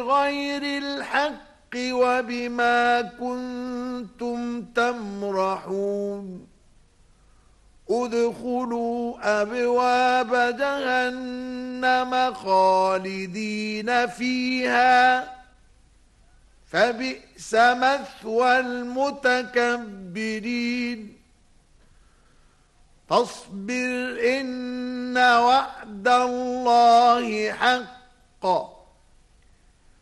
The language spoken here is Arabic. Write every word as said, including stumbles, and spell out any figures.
بغير الحق وبما كنتم تمرحون ادخلوا أبواب جهنم خالدين فيها فبئس مثوى المتكبرين فاصبر إن وعد الله حق